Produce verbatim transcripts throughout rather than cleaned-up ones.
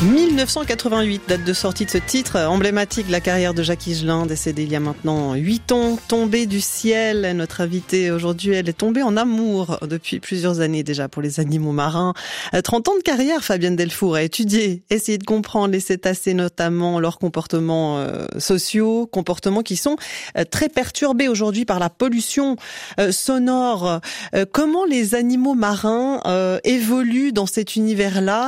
dix-neuf cent quatre-vingt-huit, date de sortie de ce titre emblématique de la carrière de Jacques Higelin, décédé il y a maintenant huit ans, tombée du ciel. Notre invitée aujourd'hui, elle est tombée en amour depuis plusieurs années déjà pour les animaux marins. trente ans de carrière, Fabienne Delfour a étudié, essayé de comprendre les cétacés, notamment leurs comportements euh, sociaux, comportements qui sont euh, très perturbés aujourd'hui par la pollution euh, sonore. Euh, comment les animaux marins euh, évoluent dans cet univers-là?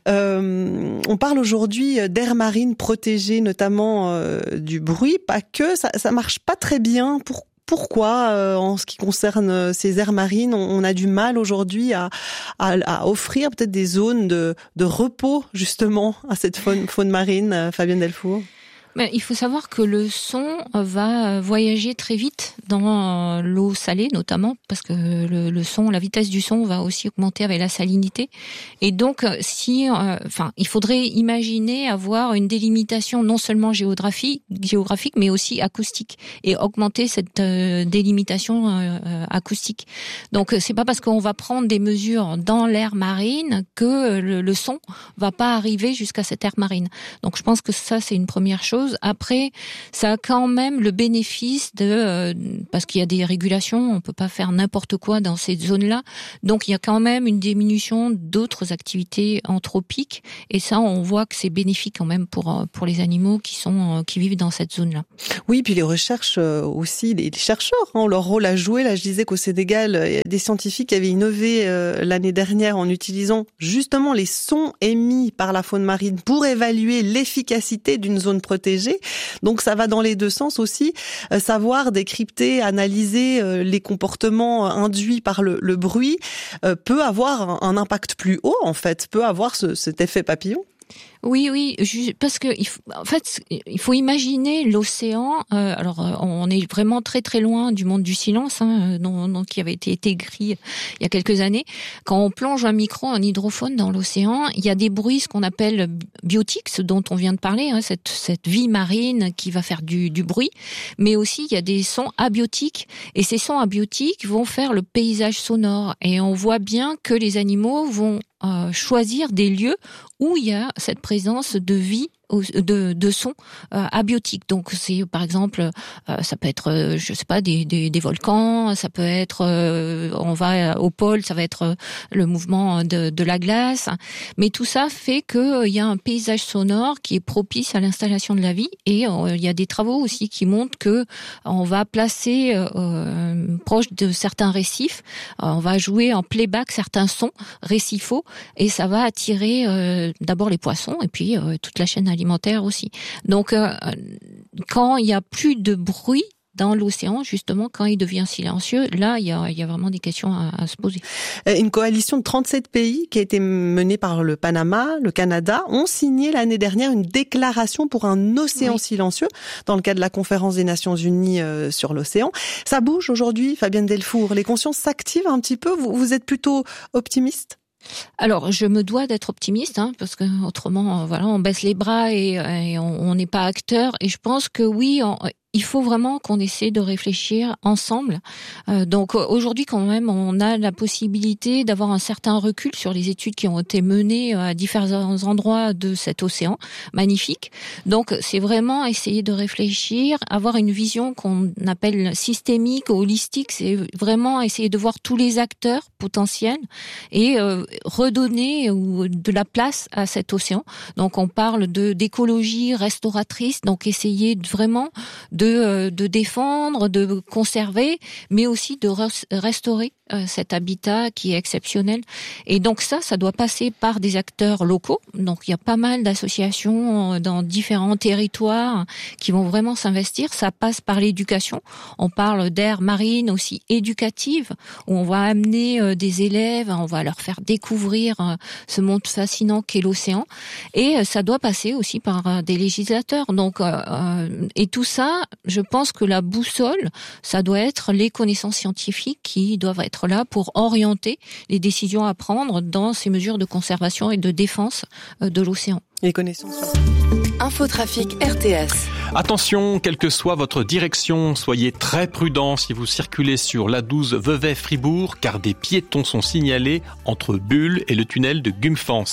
euh, On parle aujourd'hui d'aires marines protégées, notamment euh, du bruit, pas que. Ça, ça marche pas très bien. Pour, pourquoi, euh, en ce qui concerne ces aires marines, on, on a du mal aujourd'hui à, à, à offrir peut-être des zones de, de repos justement à cette faune, faune marine, Fabienne Delfour? Mais il faut savoir que le son va voyager très vite dans l'eau salée, notamment parce que le, le son, la vitesse du son va aussi augmenter avec la salinité. Et donc, si, euh, enfin, il faudrait imaginer avoir une délimitation non seulement géographique, géographique, mais aussi acoustique, et augmenter cette euh, délimitation euh, acoustique. Donc, c'est pas parce qu'on va prendre des mesures dans l'aire marine que le, le son va pas arriver jusqu'à cette aire marine. Donc, je pense que ça, c'est une première chose. Après, ça a quand même le bénéfice de, euh, parce qu'il y a des régulations, on peut pas faire n'importe quoi dans ces zones-là. Donc, il y a quand même une diminution d'autres activités anthropiques. Et ça, on voit que c'est bénéfique quand même pour pour les animaux qui sont qui vivent dans cette zone-là. Oui, puis les recherches aussi, les chercheurs hein, ont leur rôle à jouer. Là, je disais qu'au Sénégal, il y a des scientifiques qui avaient innové euh, l'année dernière en utilisant justement les sons émis par la faune marine pour évaluer l'efficacité d'une zone protégée. Donc ça va dans les deux sens aussi, euh, savoir décrypter, analyser euh, les comportements induits par le, le bruit euh, peut avoir un, un impact plus haut en fait, peut avoir ce, cet effet papillon. Oui, oui, parce que en fait, il faut imaginer l'océan. Euh, alors, on est vraiment très très loin du monde du silence, hein, dont, dont, qui avait été écrit il y a quelques années. Quand on plonge un micro en hydrophone dans l'océan, il y a des bruits, ce qu'on appelle biotiques, ce dont on vient de parler, hein, cette, cette vie marine qui va faire du, du bruit, mais aussi il y a des sons abiotiques, et ces sons abiotiques vont faire le paysage sonore. Et on voit bien que les animaux vont euh, choisir des lieux où il y a cette présence de vie, de, de sons euh, abiotiques. Donc c'est par exemple, euh, ça peut être, euh, je sais pas, des, des, des volcans, ça peut être, euh, on va au pôle, ça va être euh, le mouvement de, de la glace. Mais tout ça fait que euh, il y a un paysage sonore qui est propice à l'installation de la vie. Et euh, il y a des travaux aussi qui montrent que on va placer euh, proche de certains récifs, euh, on va jouer en playback certains sons récifaux, et ça va attirer euh, d'abord les poissons et puis euh, toute la chaîne alimentaire aussi. Donc, euh, quand il y a plus de bruit dans l'océan, justement, quand il devient silencieux, là, il y a, il y a vraiment des questions à, à se poser. Une coalition de trente-sept pays qui a été menée par le Panama, le Canada, ont signé l'année dernière une déclaration pour un océan oui. silencieux dans le cadre de la conférence des Nations Unies euh, sur l'océan. Ça bouge aujourd'hui, Fabienne Delfour. Les consciences s'activent un petit peu. Vous, vous êtes plutôt optimiste ? Alors, je me dois d'être optimiste, hein, parce que autrement, voilà, on baisse les bras et, et on n'est pas acteur. Et je pense que oui, on, il faut vraiment qu'on essaie de réfléchir ensemble. Euh, donc aujourd'hui, quand même, on a la possibilité d'avoir un certain recul sur les études qui ont été menées à différents endroits de cet océan magnifique. Donc c'est vraiment essayer de réfléchir, avoir une vision qu'on appelle systémique, holistique. C'est vraiment essayer de voir tous les acteurs potentiels et euh, redonner ou de la place à cet océan. Donc on parle de d'écologie restauratrice. Donc essayer de, vraiment de De, de défendre, de conserver, mais aussi de re- restaurer euh, cet habitat qui est exceptionnel. Et donc ça, ça doit passer par des acteurs locaux. Donc il y a pas mal d'associations dans différents territoires qui vont vraiment s'investir. Ça passe par l'éducation. On parle d'aires marines aussi éducatives, où on va amener euh, des élèves, on va leur faire découvrir euh, ce monde fascinant qu'est l'océan. Et euh, ça doit passer aussi par euh, des législateurs. Donc euh, et tout ça, je pense que la boussole, ça doit être les connaissances scientifiques qui doivent être là pour orienter les décisions à prendre dans ces mesures de conservation et de défense de l'océan. Les connaissances. Infotrafic R T S. Attention, quelle que soit votre direction, soyez très prudents si vous circulez sur l'A douze Vevey-Fribourg, car des piétons sont signalés entre Bulle et le tunnel de Gumfans.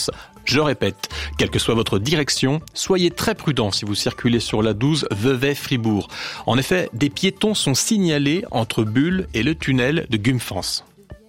Je répète, quelle que soit votre direction, soyez très prudent si vous circulez sur l'A douze Vevey-Fribourg. En effet, des piétons sont signalés entre Bulle et le tunnel de Gumfans.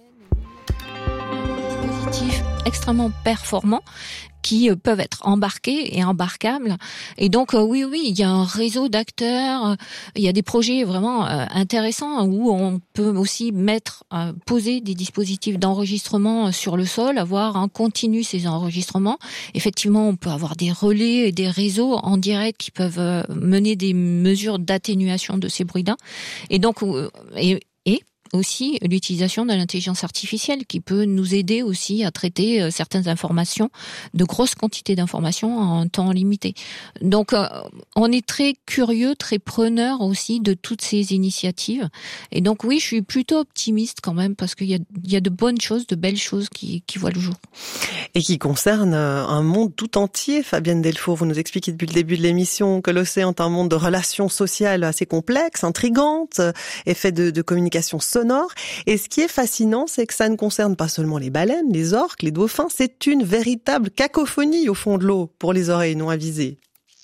Dispositifs extrêmement performants qui peuvent être embarqués et embarquables. Et donc, euh, oui, oui, il y a un réseau d'acteurs, euh, il y a des projets vraiment euh, intéressants où on peut aussi mettre, euh, poser des dispositifs d'enregistrement sur le sol, avoir en continu ces enregistrements. Effectivement, on peut avoir des relais et des réseaux en direct qui peuvent euh, mener des mesures d'atténuation de ces bruits. Et donc, euh, et, et aussi l'utilisation de l'intelligence artificielle qui peut nous aider aussi à traiter certaines informations, de grosses quantités d'informations en temps limité. Donc, euh, on est très curieux, très preneur aussi de toutes ces initiatives. Et donc, oui, je suis plutôt optimiste quand même parce qu'il y a, il y a de bonnes choses, de belles choses qui, qui voient le jour. Et qui concernent un monde tout entier. Fabienne Delfour, vous nous expliquez depuis le début de l'émission que l'océan est un monde de relations sociales assez complexes, intrigantes, et fait de, de communication sonore. Et ce qui est fascinant, c'est que ça ne concerne pas seulement les baleines, les orques, les dauphins, c'est une véritable cacophonie au fond de l'eau pour les oreilles non avisées.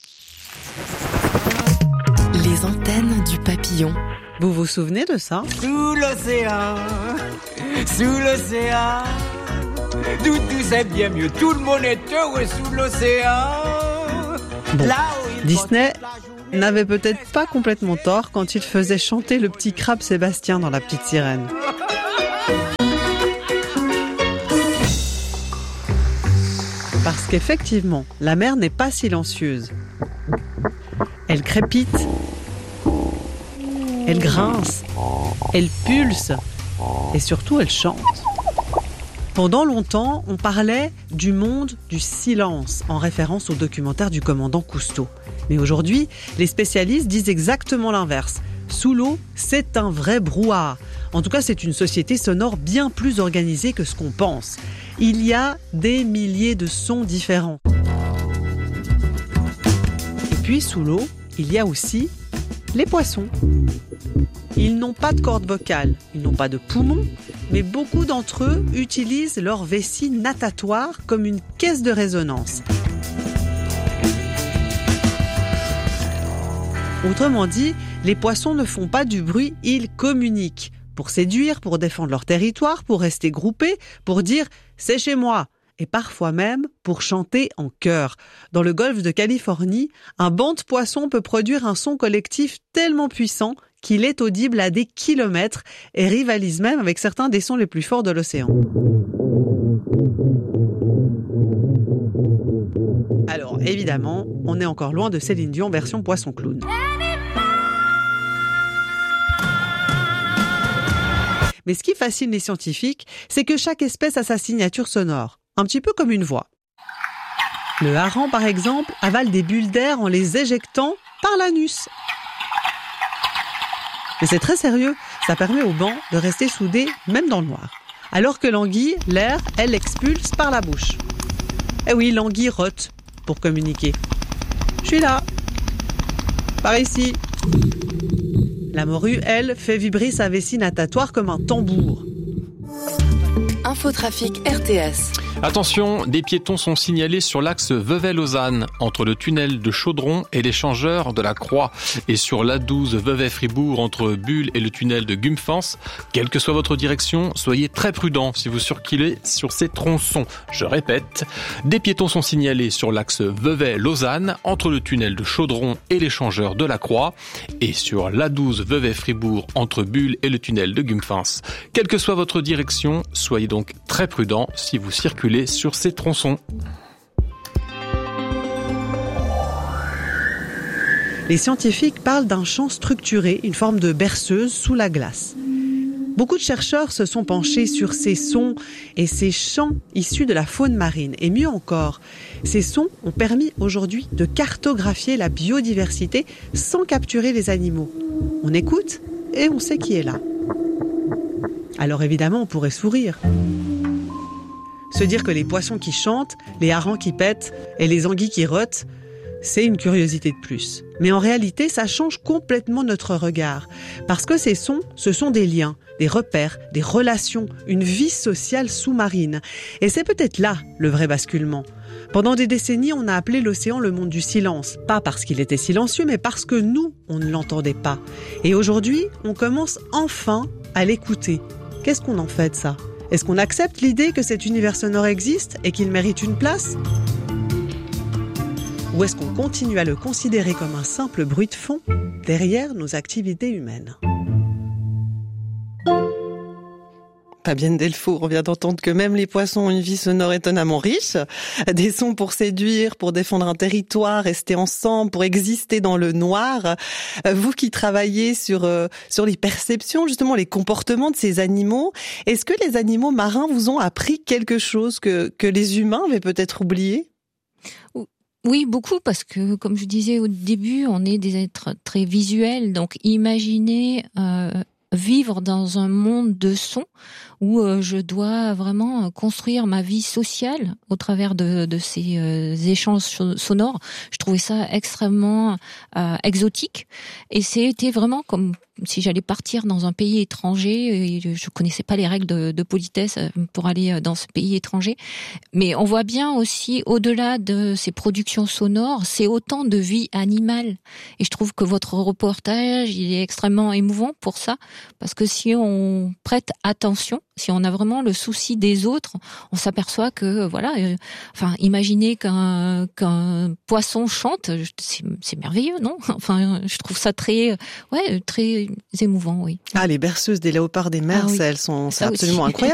Les antennes du papillon. Vous vous souvenez de ça ? Sous l'océan, sous l'océan, tout, tout c'est bien mieux, tout le monde est heureux sous l'océan. Bon, Disney n'avait peut-être pas complètement tort quand il faisait chanter le petit crabe Sébastien dans La Petite Sirène. Parce qu'effectivement, la mer n'est pas silencieuse. Elle crépite, elle grince, elle pulse et surtout elle chante. Pendant longtemps, on parlait du monde du silence en référence au documentaire du commandant Cousteau. Mais aujourd'hui, les spécialistes disent exactement l'inverse. Sous l'eau, c'est un vrai brouhaha. En tout cas, c'est une société sonore bien plus organisée que ce qu'on pense. Il y a des milliers de sons différents. Et puis, sous l'eau, il y a aussi les poissons. Ils n'ont pas de cordes vocales, ils n'ont pas de poumons, mais beaucoup d'entre eux utilisent leur vessie natatoire comme une caisse de résonance. Autrement dit, les poissons ne font pas du bruit, ils communiquent. Pour séduire, pour défendre leur territoire, pour rester groupés, pour dire « c'est chez moi ». Et parfois même pour chanter en chœur. Dans le golfe de Californie, un banc de poissons peut produire un son collectif tellement puissant qu'il est audible à des kilomètres et rivalise même avec certains des sons les plus forts de l'océan. Alors évidemment, on est encore loin de Céline Dion version poisson clown. Mais ce qui fascine les scientifiques, c'est que chaque espèce a sa signature sonore. Un petit peu comme une voix. Le hareng, par exemple, avale des bulles d'air en les éjectant par l'anus. Mais c'est très sérieux, ça permet au banc de rester soudé même dans le noir. Alors que l'anguille, l'air, elle expulse par la bouche. Eh oui, l'anguille rote pour communiquer. Je suis là. Par ici. La morue, elle, fait vibrer sa vessie natatoire comme un tambour. Infotrafic R T S. Attention, des piétons sont signalés sur l'axe Vevey-Lausanne, entre le tunnel de Chaudron et l'échangeur de la Croix, et sur l'A douze Vevey-Fribourg, entre Bulle et le tunnel de Gumfans. Quelle que soit votre direction, soyez très prudents si vous circulez sur ces tronçons. Je répète, des piétons sont signalés sur l'axe Vevey-Lausanne, entre le tunnel de Chaudron et l'échangeur de la Croix, et sur l'A douze Vevey-Fribourg, entre Bulle et le tunnel de Gumfans. Quelle que soit votre direction, soyez donc très prudents si vous circulez sur ces tronçons. Les scientifiques parlent d'un chant structuré, une forme de berceuse sous la glace. Beaucoup de chercheurs se sont penchés sur ces sons et ces chants issus de la faune marine. Et mieux encore, ces sons ont permis aujourd'hui de cartographier la biodiversité sans capturer les animaux. On écoute et on sait qui est là. Alors évidemment, on pourrait sourire. Se dire que les poissons qui chantent, les harengs qui pètent et les anguilles qui rotent, c'est une curiosité de plus. Mais en réalité, ça change complètement notre regard. Parce que ces sons, ce sont des liens, des repères, des relations, une vie sociale sous-marine. Et c'est peut-être là le vrai basculement. Pendant des décennies, on a appelé l'océan le monde du silence. Pas parce qu'il était silencieux, mais parce que nous, on ne l'entendait pas. Et aujourd'hui, on commence enfin à l'écouter. Qu'est-ce qu'on en fait de ça ? Est-ce qu'on accepte l'idée que cet univers sonore existe et qu'il mérite une place ? Ou est-ce qu'on continue à le considérer comme un simple bruit de fond derrière nos activités humaines ? Fabienne Delfour, on vient d'entendre que même les poissons ont une vie sonore étonnamment riche. Des sons pour séduire, pour défendre un territoire, rester ensemble, pour exister dans le noir. Vous qui travaillez sur, euh, sur les perceptions, justement les comportements de ces animaux, est-ce que les animaux marins vous ont appris quelque chose que, que les humains avaient peut-être oublié ? Oui, beaucoup, parce que, comme je disais au début, on est des êtres très visuels. Donc, imaginez euh, vivre dans un monde de sons où euh, je dois vraiment construire ma vie sociale au travers de, de ces euh, échanges sonores. Je trouvais ça extrêmement euh, exotique. Et c'était vraiment comme si j'allais partir dans un pays étranger, et je connaissais pas les règles de, de politesse pour aller dans ce pays étranger. Mais on voit bien aussi, au-delà de ces productions sonores, c'est autant de vie animale. Et je trouve que votre reportage, il est extrêmement émouvant pour ça, parce que si on prête attention, si on a vraiment le souci des autres, on s'aperçoit que, voilà, euh, enfin, imaginez qu'un, qu'un poisson chante, c'est, c'est merveilleux, non ? Enfin, je trouve ça très, ouais, très émouvant, oui. Ah, les berceuses des léopards des mers, ah, oui. elles sont, c'est ça absolument aussi. Incroyable.